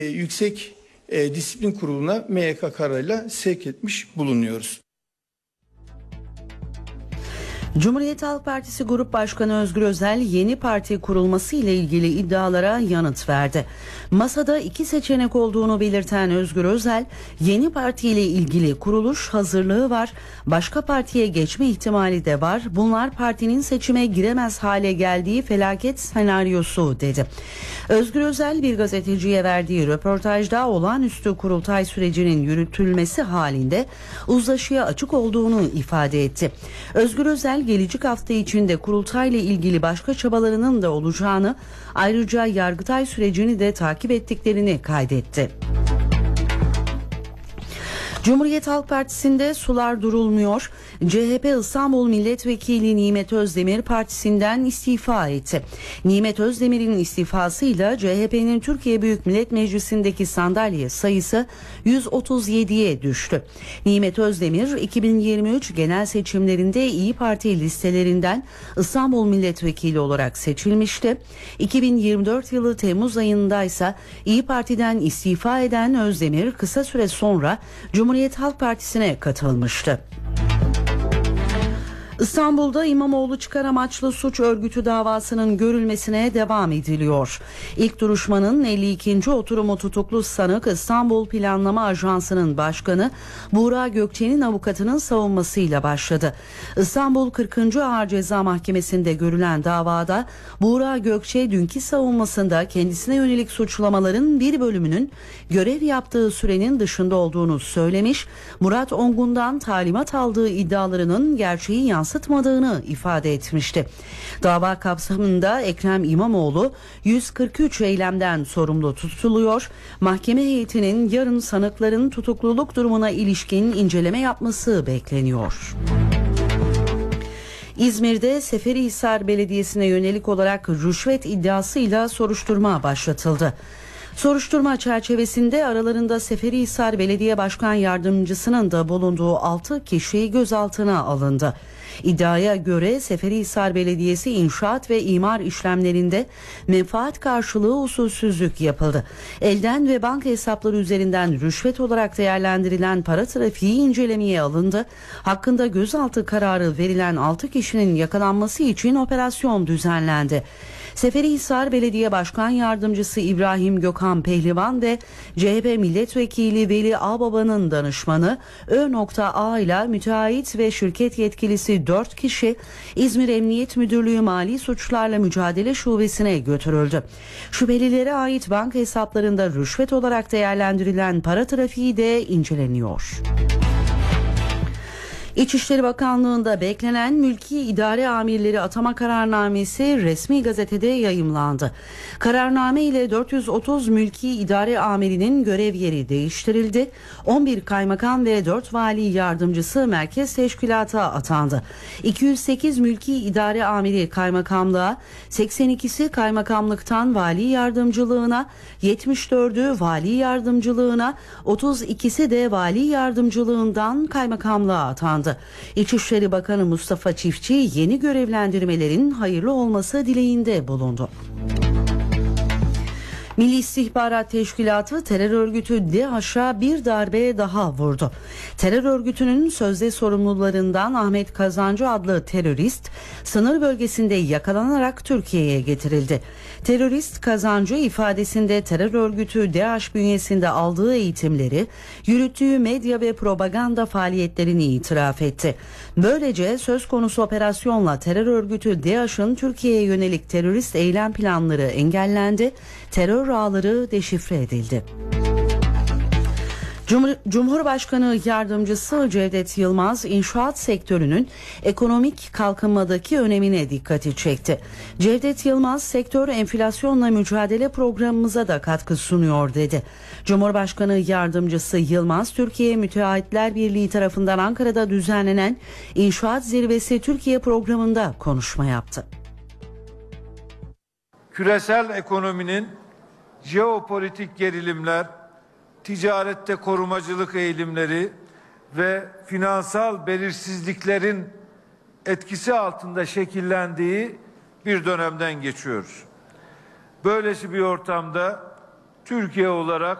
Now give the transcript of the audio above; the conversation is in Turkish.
Yüksek Disiplin Kurulu'na MYK kararıyla sevk etmiş bulunuyoruz. Cumhuriyet Halk Partisi Grup Başkanı Özgür Özel yeni parti kurulması ile ilgili iddialara yanıt verdi. Masada iki seçenek olduğunu belirten Özgür Özel, yeni parti ile ilgili kuruluş hazırlığı var, başka partiye geçme ihtimali de var. Bunlar partinin seçime giremez hale geldiği felaket senaryosu dedi. Özgür Özel bir gazeteciye verdiği röportajda olağanüstü kurultay sürecinin yürütülmesi halinde uzlaşıya açık olduğunu ifade etti. Özgür Özel gelecek hafta içinde kurultayla ilgili başka çabalarının da olacağını, ayrıca Yargıtay sürecini de takip ettiklerini kaydetti. Cumhuriyet Halk Partisi'nde sular durulmuyor. CHP İstanbul Milletvekili Nimet Özdemir partisinden istifa etti. Nimet Özdemir'in istifasıyla CHP'nin Türkiye Büyük Millet Meclisi'ndeki sandalye sayısı 137'ye düştü. Nimet Özdemir 2023 genel seçimlerinde İyi Parti listelerinden İstanbul Milletvekili olarak seçilmişti. 2024 yılı Temmuz ayında ise İyi Parti'den istifa eden Özdemir kısa süre sonra Cumhuriyet Halk Partisi'ne katılmıştı. İstanbul'da İmamoğlu çıkar amaçlı suç örgütü davasının görülmesine devam ediliyor. İlk duruşmanın 52. oturumu tutuklu sanık İstanbul Planlama Ajansı'nın başkanı Buğra Gökçe'nin avukatının savunmasıyla başladı. İstanbul 40. Ağır Ceza Mahkemesi'nde görülen davada Buğra Gökçe dünkü savunmasında kendisine yönelik suçlamaların bir bölümünün görev yaptığı sürenin dışında olduğunu söylemiş, Murat Ongun'dan talimat aldığı iddialarının gerçeği yansıtmadığını ifade etmişti. Dava kapsamında Ekrem İmamoğlu 143 eylemden sorumlu tutuluyor. Mahkeme heyetinin yarın sanıkların tutukluluk durumuna ilişkin inceleme yapması bekleniyor. İzmir'de Seferihisar Belediyesi'ne yönelik olarak rüşvet iddiasıyla soruşturma başlatıldı. Soruşturma çerçevesinde aralarında Seferihisar Belediye Başkan Yardımcısının da bulunduğu 6 kişi gözaltına alındı. İddiaya göre Seferihisar Belediyesi inşaat ve imar işlemlerinde menfaat karşılığı usulsüzlük yapıldı. Elden ve banka hesapları üzerinden rüşvet olarak değerlendirilen para trafiği incelemeye alındı. Hakkında gözaltı kararı verilen 6 kişinin yakalanması için operasyon düzenlendi. Seferihisar Belediye Başkan Yardımcısı İbrahim Gökhan Pehlivan ve CHP Milletvekili Veli Ağbaba'nın danışmanı Ö.A ile müteahhit ve şirket yetkilisi 4 kişi İzmir Emniyet Müdürlüğü Mali Suçlarla Mücadele Şubesi'ne götürüldü. Şüphelilere ait banka hesaplarında rüşvet olarak değerlendirilen para trafiği de inceleniyor. İçişleri Bakanlığı'nda beklenen mülki idare amirleri atama kararnamesi resmi gazetede yayımlandı. Kararname ile 430 mülki idare amirinin görev yeri değiştirildi. 11 kaymakam ve 4 vali yardımcısı merkez teşkilata atandı. 208 mülki idare amiri kaymakamlığa, 82'si kaymakamlıktan vali yardımcılığına, 74'ü vali yardımcılığına, 32'si de vali yardımcılığından kaymakamlığa atandı. İçişleri Bakanı Mustafa Çiftçi yeni görevlendirmelerin hayırlı olması dileğinde bulundu. Milli İstihbarat Teşkilatı terör örgütü DAEŞ'a bir darbe daha vurdu. Terör örgütünün sözde sorumlularından Ahmet Kazancı adlı terörist sınır bölgesinde yakalanarak Türkiye'ye getirildi. Terörist Kazancı ifadesinde terör örgütü DAEŞ bünyesinde aldığı eğitimleri, yürüttüğü medya ve propaganda faaliyetlerini itiraf etti. Böylece söz konusu operasyonla terör örgütü DAEŞ'ın Türkiye'ye yönelik terörist eylem planları engellendi, terör ağları deşifre edildi. Cumhurbaşkanı Yardımcısı Cevdet Yılmaz inşaat sektörünün ekonomik kalkınmadaki önemine dikkati çekti. Cevdet Yılmaz sektör enflasyonla mücadele programımıza da katkı sunuyor dedi. Cumhurbaşkanı Yardımcısı Yılmaz Türkiye Müteahhitler Birliği tarafından Ankara'da düzenlenen İnşaat Zirvesi Türkiye programında konuşma yaptı. Küresel ekonominin jeopolitik gerilimler, ticarette korumacılık eğilimleri ve finansal belirsizliklerin etkisi altında şekillendiği bir dönemden geçiyoruz. Böylesi bir ortamda Türkiye olarak